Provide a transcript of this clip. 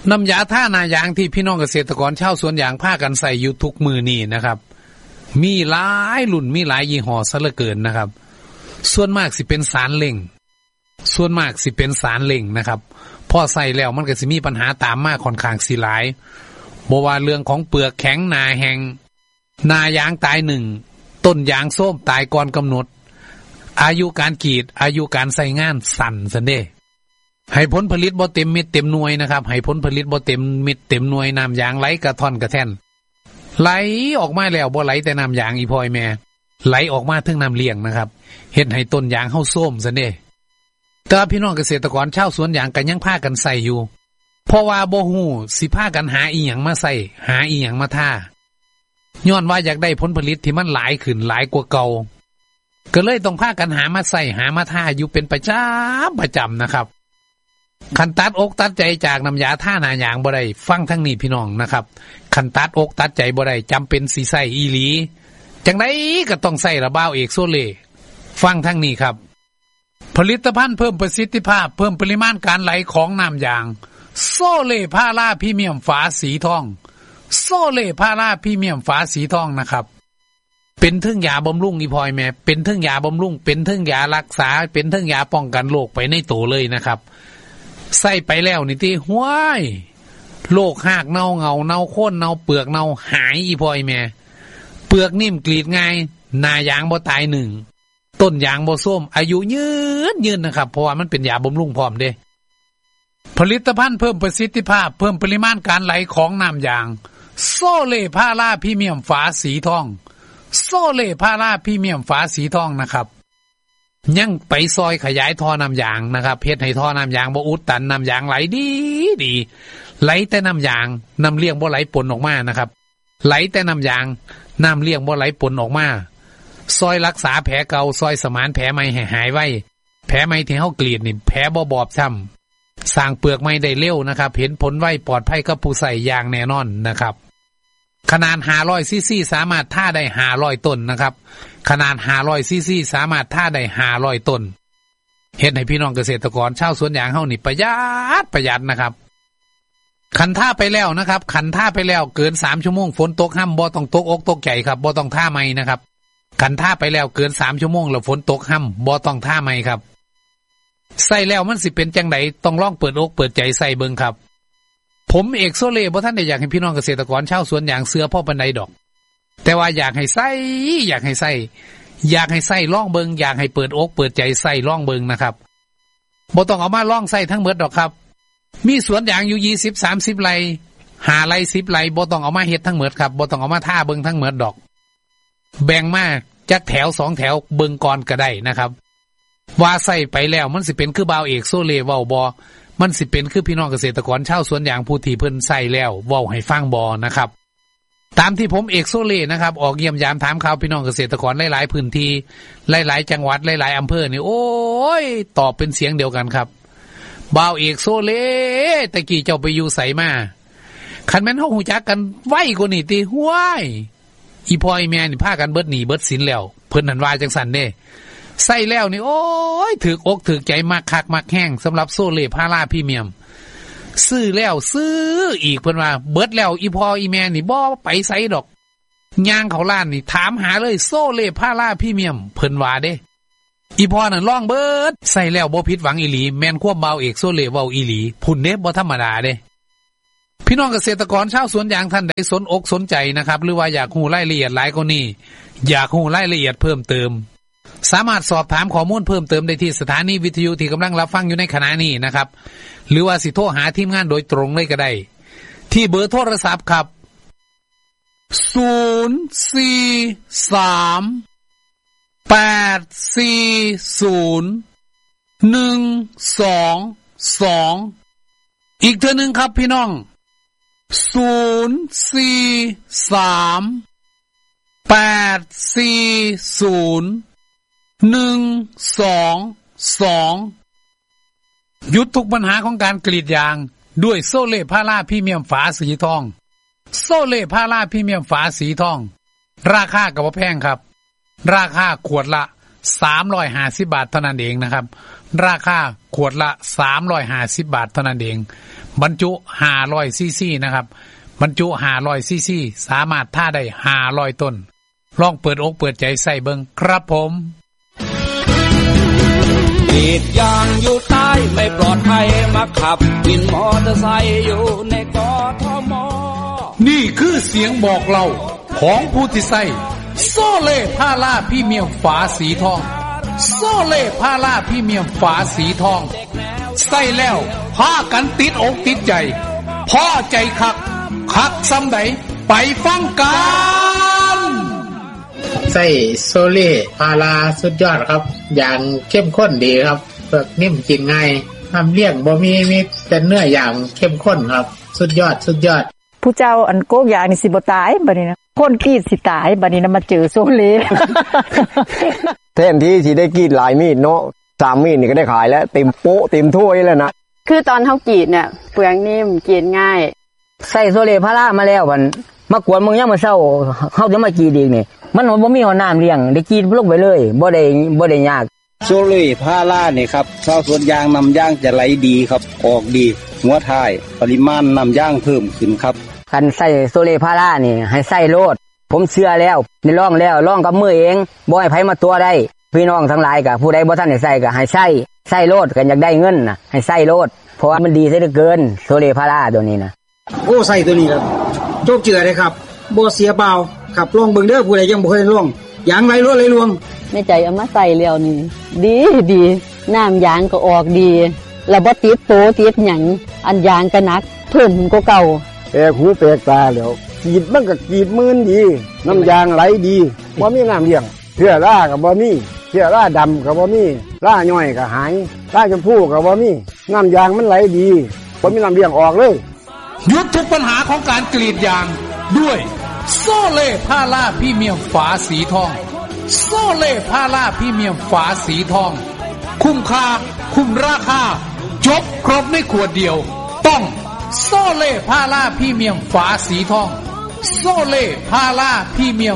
น้ำยาท่านายางที่พี่น้องเกษตรกรชาวสวนยางพากันใส่อยู่ทุกมือนี่นะครับมีหลายรุ่นมีหลายยี่ห้อซะเหลือเกินนะครับส่วนมากสิเป็นสารเล่งนะครับพอใส่แล้วมันก็สิมีปัญหาตามมาค่อนข้างสิหลายบ่ว่าเรื่องของเปลือกแข็งหนาแห้งหนายางตายหนึ่งต้นยางส้มตายก่อนกำหนดอายุการกรีดอายุการใส่งานสั้นซันเด้ให้ผลผลิตบ่เต็มเม็ดเต็มหน่วยนะครับให้ผลผลิตบ่เต็มเม็ดเต็มหน่วยน้ำยางไหลกระท่อนกระแท่นไหลออกมาแล้วบ่ไหลแต่น้ำยางอีพอยแม่ไหลออกมาถึงน้ำเลี้ยงนะครับเฮ็ดให้ต้นยางเฮาส้มซันเด้แต่พี่น้องเกษตรกรชาวสวนยางก็ยังพากันใส่อยู่เพราะว่าบ่ฮู้สิพากันหาอีหยังมาใส่หาอีหยังมาท่าย้อนว่าอยากได้ผลผลิตที่มันหลายขึ้นหลายกว่าเก่าก็เลยต้องพากันหามาใส่หามาท่าอยู่เป็นประจำนะครับคันตัดอกตัดใจจากน้ำยาท่าหนายางบ่ได้ฟังทั้งนี้พี่น้องนะครับคันตัดอกตัดใจบ่ได้จำเป็นสิใส่อีหลีจังได๋ก็ต้องใส่ระบ้าเอกโซเล่ฟังทั้งนี้ครับผลิตภัณฑ์เพิ่มประสิทธิภาพเพิ่มปริมาณการไหลของน้ำยางโซเล่พาราพรีเมียมฝาสีทองโซเล่พาราพรีเมียมฝาสีทองนะครับเป็นทั้งยาบำรุงอีพอยแม่เป็นทั้งยาบำรุงเป็นทั้งยารักษาเป็นทั้งยาป้องกันโรคไปในตัวเลยนะครับใส่ไปแล้วนี่ติห้วยโรคหากเน่าเหงาเน่าโค่นเน่าเปลือกเน่าหายอีพอยแม่เปลือกนิ่มกรีดง่ายหน้ายางบ่ตายหนึ่งต้นยางบ่ส้มอายุยืนนะครับเพราะว่ามันเป็นยาบำรุงพร้อมเด้ผลิตภัณฑ์เพิ่มประสิทธิภาพเพิ่มปริมาณการไหลของน้ำยางโซเล่พาราพรีเมียมฝาสีทองโซเล่พาราพรีเมียมฝาสีทองนะครับยังไปซอยขยายท่อน้ำยางนะครับเฮ็ดให้ท่อน้ำยางบ่อุดตันน้ำยางไหลดีไหลแต่น้ำยางน้ำเลี้ยงบ่ไหลปนออกมานะครับไหลแต่น้ำยางน้ำเลี้ยงบ่ไหลปนออกมาซอยรักษาแผลเก่าซอยสมานแผลใหม่ให้หายไวแผลใหม่ที่เฮากรีดนี่แผลบ่บอบช้ำสร้างเปลือกใหม่ได้เร็วนะครับเห็นผลไวปลอดภัยกับผู้ใส่อย่างแน่นอนนะครับขนาด500ซีซีสามารถท่าได้500ต้นนะครับขนาด500ซีซีสามารถท่าได้500ต้นเฮ็ดให้พี่น้องเกษตรกรชาวสวนยางเฮานี่ประหยัดนะครับขันท่าไปแล้วนะครับขันท่าไปแล้วเกิน3ชั่วโมงฝนตกห้ำบ่ต้องตกอกตกใจครับบ่ต้องท่าใหม่นะครับขันท่าไปแล้วเกิน3ชั่วโมงแล้วฝนตกห้ำบ่ต้องท่าใหม่ครับใส่แล้วมันสิเป็นจังไดต้องลองเปิดอกเปิดใจใส่เบิ่งครับผมเอกโซเล่บ่ทันได้อยากให้พี่น้องเกษตรกรชาวสวนยางเสือพ่อปานใดดอกแต่ว่าอยากให้ใส่ลองเบิ่งอยากให้เปิดอกเปิดใจใส่ลองเบิ่งนะครับบ่ต้องเอามาลองใส่ทั้งหมดดอกครับมีสวนยางอยู่20-30 ไร่5 ไร่ 10 ไร่บ่ต้องเอามาเฮ็ดทั้งหมดครับบ่ต้องเอามาท่าเบิ่งทั้งหมดดอกแบ่งมาจักแถว2แถวเบิ่งก่อนก็ได้นะครับว่าใส่ไปแล้วมันสิเป็นคือบ่าวเอกโซเล่เว้าบ่มันสิเป็นคือพี่น้องเกษตรกรชาวสวนยางผู้ที่เพิ่นใส่แล้วเว้าให้ฟังบ่นะครับตามที่ผมเอกโซเล่นะครับออกเยี่ยมยามถามข่าวพี่น้องเกษตรกรหลายๆพื้นที่หลายๆจังหวัดหลายๆอำเภอนี่โอ้ยตอบเป็นเสียงเดียวกันครับบ่าวเอกโซเล่ตะกี้เจ้าไปอยู่ไสมาคันแม่นเฮาฮู้จักกันไว้กว่านี้ติห้วยอีพ่ออีแม่นี่พากันเบิดหนี้เบิดสินแล้วเพิ่นนั่นว่าจังซั่นเด้ใส่แล้วนี่โอ้ยถึกอกถึกใจมักคักมักแห้งสำหรับโซเล่พาราพรีเมียมซื้อแล้วซื้ออีกเพิ่นว่าเบิดแล้วอีพ่ออีแม่นี่บ่ไปไสดอกย่างเขาล้านนี่ถามหาเลยโซเล่พาราพรีเมียมเพิ่นว่าเด้อีพ่อนั่นลองเบิดใส่แล้วบ่ผิดหวังอีหลีแม่นความบ่าวเอกโซเล่เว้าอีหลีพุ่นเด้บ่ธรรมดาเด้พี่น้องเกษตรกรชาวสวนยางท่านใดสนอกสนใจนะครับหรือว่าอยากรู้รายละเอียดหลายกว่านี้อยากรู้รายละเอียดเพิ่มเติมสามารถสอบถามข้อมูลเพิ่มเติมได้ที่สถานีวิทยุที่กำลังรับฟังอยู่ในขณะนี้นะครับหรือว่าสิโทรหาทีมงานโดยตรงเลยก็ได้ที่เบอร์โทรศัพท์ครับ043-840-122อีกเทื่อนึงครับพี่น้อง043-840-122หยุดทุกปัญหาของการกรีดยางด้วยโซเล่พาราพรีเมียมฝาสีทองโซเล่พาราพรีเมียมฝาสีทองราคาก็บ่แพงครับราคาขวดละ350 บาทเท่านั้นเองนะครับราคาขวดละ350 บาทเท่านั้นเองบรรจุ500ซีซีนะครับบรรจุ500ซีซีสามารถท่าได้500ต้นลองเปิดอกเปิดใจใส่เบิ่งครับผมกรีดยางอยู่ใต้ไม่ปลอดภัยมาขับวินมอเตอร์ไซค์อยู่ในกทม. นี่คือเสียงบอกเล่าของผู้ที่ใส่โซเล่พาราพรีเมียมฝาสีทองโซเล่พาราพรีเมียมฝาสีทองใส่แล้วพากันติดอกติดใจพอใจคักซ้ำใดไปฟังกันใส่โซเล่พาราสุดยอดครับอย่างเข้มข้นดีครับเปลือกนิ่มกินง่ายทำเลี้ยงบ่มีแต่เนื้ออย่างเข้มข้นครับสุดยอดผู้เจ้าอันโกกอย่างนี่สิบ่ตายบัดนี้นะคนกรีดสิตายบัดนี้นะมาเจอโซเล่แทนที่สิได้กรีดหลายมีดเนาะ3มีดนี่ก็ได้ขายแล้วเต็มโป๊ะเต็มถ้วยแล้วนะคือตอนเฮากรีดเนี่ยเปลือกนิ่มกรีดง่ายใส่โซเล่พารามาแล้วมันมากวนมึงยามมื้อเช้าเฮาจะมากรีดอีกนี่มันบ่มีน้ำเลี้ยงได้กรีดลงไปเลยบ่ได้ยากโซเล่พาราเนี่ยครับชาวสวนยางนำยางจะไหลดีครับออกดีหัวท้ายปริมาณนำยางเพิ่มขึ้นครับคันใส่โซเล่พารานี่ให้ใส่โลดผมเชื่อแล้วได้ลองกับมือเองบ่ให้ไผมาตัวได้พี่น้องทั้งหลายก็ผู้ใดบ่ทันได้ใส่ก็ให้ใส่โลดกันอยากได้เงินน่ะให้ใส่โลดเพราะว่ามันดีซะเหลือเกินโซเล่พาราตัวนี้นะโอ้ใส่ตัวนี้ครับโจกเจือเลยครับบ่เสียเปล่าครับลองเบิ่งเด้อผู้ใดยังบ่เคยลองยางไหลรวดไหลรวงในใจเอามาใส่แล้วนี่ดีน้ำยางก็ออกดีแล้วบ่ติดโตติดหยังอันยางก็หนักเพิ่มกว่าเก่าแปลกหูแปลกตาแล้วกรีดมันก็กรีดมื่นดีน้ำยางไหลดีบ่มีน้ำเลี้ยงเชื้อราก็บ่มีเชื้อราดำก็บ่มีราย่อยก็หายราชมพูก็บ่มีน้ำยางมันไหลดีบ่มีน้ำเลี้ยงออกเลยหยุดทุกปัญหาของการกรีดยางด้วยโซเล่พาราพรีเมียมฝาสีทองโซเล่พาราพรีเมียมฝาสีทองคุ้มค่าคุ้มราคาจบครบในขวดเดียวต้องโซเล่พาราพรีเมียมฝาสีทองโซเล่พาราพรีเมียม